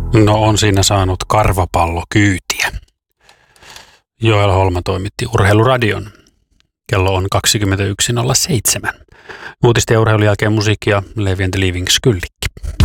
No on siinä saanut karvapallokyytiä. Joel Holma toimitti Urheiluradion. Kello on 21.07. Uutisten ja urheilun jälkeen musiikkia Levi and the Leaving Skyllikki.